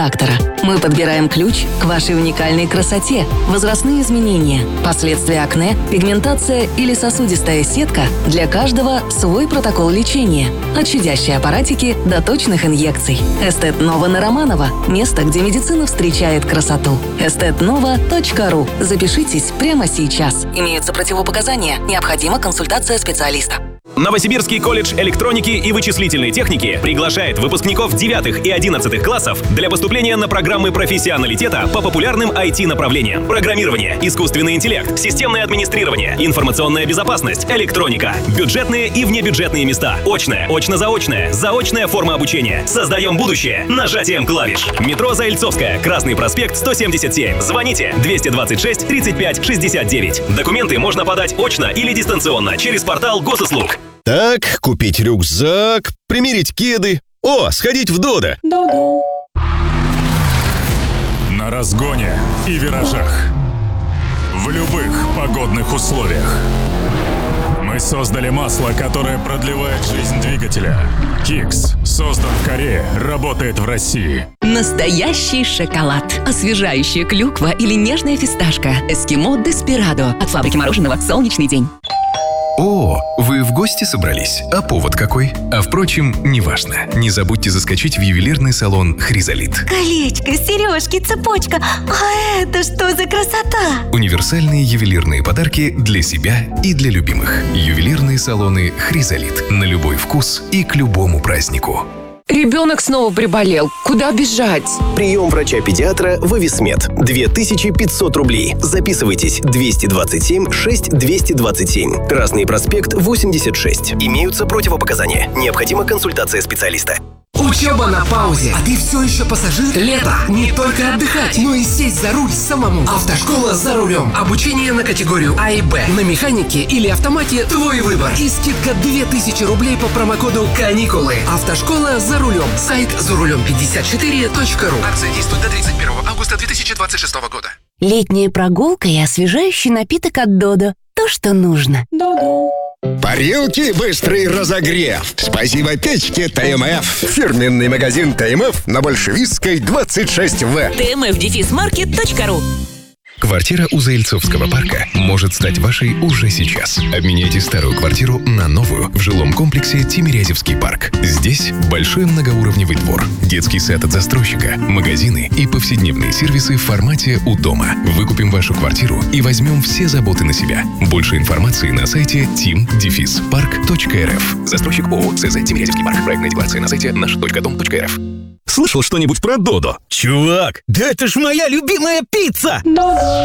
Актора. Мы подбираем ключ к вашей уникальной красоте. Возрастные изменения, последствия акне, пигментация или сосудистая сетка – для каждого свой протокол лечения. От щадящей аппаратики до точных инъекций. Эстет Нова на Романова – место, где медицина встречает красоту. estetnova.ru. Запишитесь прямо сейчас. Имеются противопоказания. Необходима консультация специалиста. Новосибирский колледж электроники и вычислительной техники приглашает выпускников 9 и 11 классов для поступления на программы профессионалитета по популярным IT-направлениям: программирование, искусственный интеллект, системное администрирование, информационная безопасность, электроника, бюджетные и внебюджетные места, очное, очно-заочное, заочная форма обучения. Создаем будущее нажатием клавиш. Метро Заильцовская, Красный проспект, 177. Звоните 226 35 69. Документы можно подать очно или дистанционно через портал госуслуг. Так, купить рюкзак, примерить кеды. О, сходить в Додо. На разгоне и виражах. В любых погодных условиях. Мы создали масло, которое продлевает жизнь двигателя. Кикс создан в Корее, работает в России. Настоящий шоколад. Освежающая клюква или нежная фисташка. Эскимо Деспирадо. От фабрики мороженого «Солнечный день». О, вы в гости собрались? А повод какой? А впрочем, неважно. Не забудьте заскочить в ювелирный салон «Хризолит». Колечко, сережки, цепочка. А это что за красота? Универсальные ювелирные подарки для себя и для любимых. Ювелирные салоны «Хризолит». На любой вкус и к любому празднику. Ребенок снова приболел. Куда бежать? Прием врача-педиатра в Ависмед. 2500 рублей. Записывайтесь. 227 6 227. Красный проспект, 86. Имеются противопоказания. Необходима консультация специалиста. Учеба на паузе, а ты все еще пассажир? Лето. Не только отдыхать, но и сесть за руль самому. Автошкола «За рулем». Обучение на категорию А и Б. На механике или автомате – твой выбор. И скидка 2000 рублей по промокоду «Каникулы». Автошкола «За рулем». Сайт зарулем54.ру. Акция действует до 31 августа 2026 года. Летняя прогулка и освежающий напиток от Додо. То, что нужно. Додо. Парилки «Быстрый разогрев». Спасибо печке ТМФ. Фирменный магазин ТМФ на Большевистской, 26В. tmf-market.ru. Квартира у Заильцовского парка может стать вашей уже сейчас. Обменяйте старую квартиру на новую в жилом комплексе Тимирязевский парк. Здесь большой многоуровневый двор, детский сад от застройщика, магазины и повседневные сервисы в формате «У дома». Выкупим вашу квартиру и возьмем все заботы на себя. Больше информации на сайте tim-park.rf. Застройщик ООО ЦЗ Тимирязевский парк. Проектная декларация на сайте наш.дом.рф. Слышал что-нибудь про Додо? Чувак, да это ж моя любимая пицца!